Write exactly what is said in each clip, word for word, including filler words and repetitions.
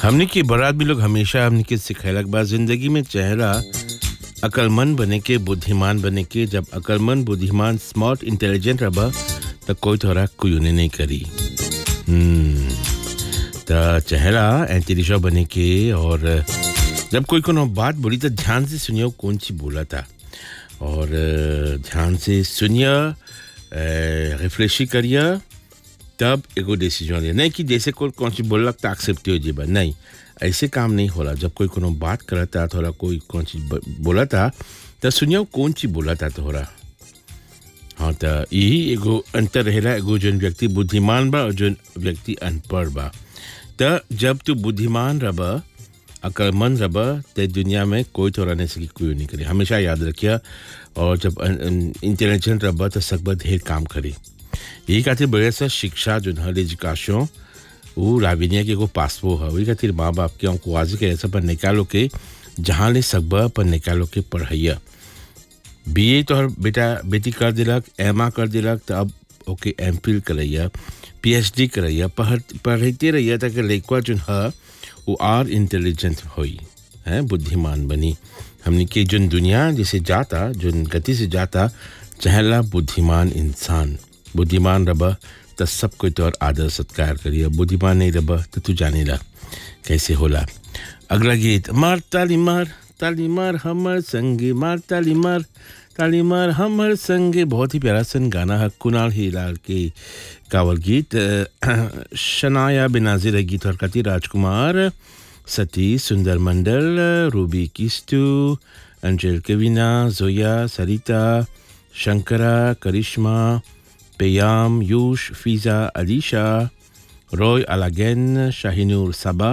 हमने की बारात भी लोग हमेशा हमने के सिखाइलक बा जिंदगी में चेहरा अकलमंद बने के बुद्धिमान बने के जब अकलमंद बुद्धिमान स्मार्ट इंटेलिजेंट रबा तो कोई तोरा कोई नहीं करी हम्म तो चेहरा इंटेलिजेंट बने के और जब कोई कोनो बात बोली तो ध्यान से सुनियो कौन सी बोला था और ध्यान से सुनिए रिफ्लेक्शन करिए तब एगो डिसीजन ले नहीं कि जैसे कोई कौन सी बोलक तो एक्सेप्ट हो जेबा नहीं ऐसे काम नहीं होला जब कोई कोनो बात करता थोड़ा कोई कौन सी बोला था तो सुनियो कौन सी बोला था तोरा हाँ तो यही एगो अंतर रहेला एगो जन व्यक्ति बुद्धिमान बा और जन व्यक्ति अनपढ़ बा तो जब तू बुद्धिमान रबा अकलमंद रबा ते दुनिया में कोई तोरा नहीं सकी कोई नहीं करे हमेशा याद रखिया और जब इंटेलिजेंट रबा तो सकबा ढेर काम करे यही खातिर बड़े सा शिक्षा जो है एजुकेशन वो राविनिया के को पासपो है वही खातिर माँ बाप के हमको वाजी के ऐसा पर निकालो के जहाँ ले सकबा पर निकालो के पढ़ैया बीए तो हर बेटा बेटी कर दिलक एम कर दिलक तो अब ओके एम फिल करैया पीएचडी करैया पढ़ पढ़ते रहिए ताकि लड़का जो है वो आर इंटेलिजेंट होई है बुद्धिमान बनी हमने के जो दुनिया जैसे जाता जो गति से जाता चहला बुद्धिमान इंसान बुद्धिमान रबा तो सब कोई तो और आदर सत्कार करिए बुद्धिमान नहीं रबा तो तू जाने ला कैसे होला अगला गीत मार ताली मार ताली मार हमर संगे मार ताली मार ताली मार हमर संगे बहुत ही प्यारा सन गाना है कुणाल हीलाल के कावल गीत शनाया बेनाजिर गीत और कति राजकुमार सती सुंदर मंडल रूबी किस्तु अंजल केविना जोया सरिता शंकरा करिश्मा पेयाम यूश फीजा अलीशा रॉय अलागेन शाहिनूर सबा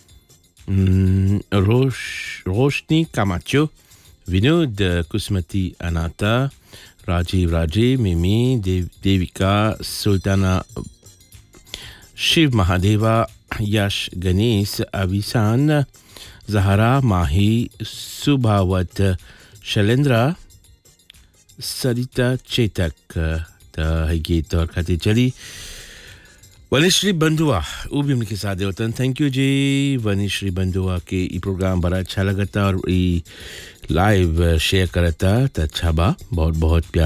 रोश रोशनी कामाचो विनोद कुसमती अनाता राजीव राजे मिमी देव, देविका सुल्ताना शिव महादेवा यश गणेश अविसान जहरा माही सुभावत शैलेंद्रा सरिता चेतक है गीत और खाती चली वनिश्री बंधुआ वो भी उनके साथ होता है थैंक यू जी वनिश्री बंधुआ के ये प्रोग्राम बड़ा अच्छा लगता और ये लाइव शेयर करता तो अच्छा बा बहुत बहुत प्यार